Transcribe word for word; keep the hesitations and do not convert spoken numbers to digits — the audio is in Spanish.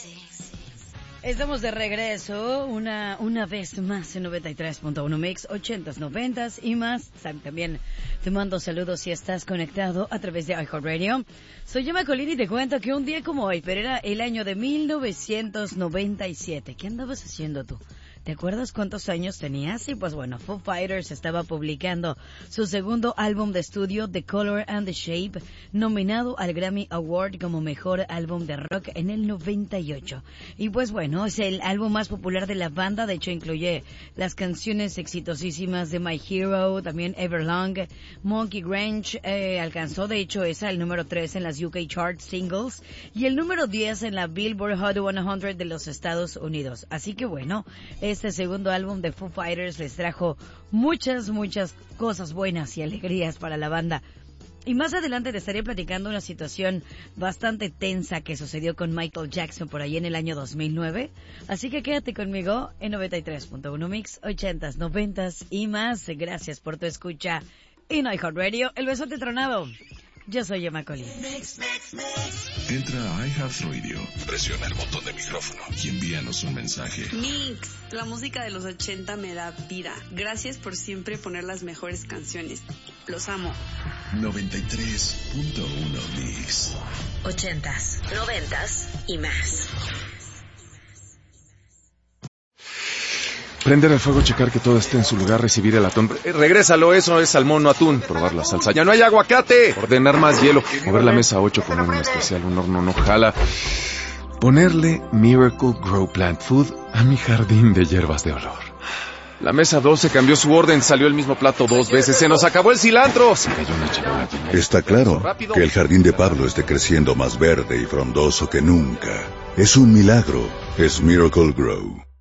Estamos de regreso una una vez más en noventa y tres punto uno Mix, ochentas, noventas y más. También te mando saludos si estás conectado a través de iHeartRadio. Soy Gemma Colín y te cuento que un día como hoy, pero era el año de mil novecientos noventa y siete. ¿Qué andabas haciendo tú? ¿Te acuerdas cuántos años tenías? Y pues bueno, Foo Fighters estaba publicando su segundo álbum de estudio, The Color and the Shape, nominado al Grammy Award como mejor álbum de rock en el noventa y ocho. Y pues bueno, es el álbum más popular de la banda, de hecho incluye las canciones exitosísimas de My Hero, también Everlong, Monkey Wrench, eh, alcanzó de hecho esa el número tres en las U K Chart Singles y el número diez en la Billboard Hot cien de los Estados Unidos. Así que bueno, este segundo álbum de Foo Fighters les trajo muchas, muchas cosas buenas y alegrías para la banda. Y más adelante te estaré platicando una situación bastante tensa que sucedió con Michael Jackson por ahí en el año dos mil nueve. Así que quédate conmigo en noventa y tres punto uno Mix, ochentas, noventas y más. Gracias por tu escucha en iHeartRadio. El besote tronado. Yo soy Gemma Colín. Entra a iHeartRadio, presiona el botón de micrófono y envíanos un mensaje. Mix, la música de los ochenta me da vida. Gracias por siempre poner las mejores canciones. Los amo. noventa y tres punto uno Mix. Ochentas, noventas y más. Prender el fuego, checar que todo esté en su lugar, recibir el atún. Eh, regrésalo, eso es salmón, no atún. Probar la salsa. ¡Ya no hay aguacate! Ordenar más hielo. Mover la mesa ocho con un especial, un horno no jala. Ponerle Miracle Grow Plant Food a mi jardín de hierbas de olor. La mesa doce cambió su orden, salió el mismo plato dos veces. ¡Se nos acabó el cilantro! Se cayó una charola llena. Está claro que el jardín de Pablo esté creciendo más verde y frondoso que nunca. Es un milagro. Es Miracle Grow.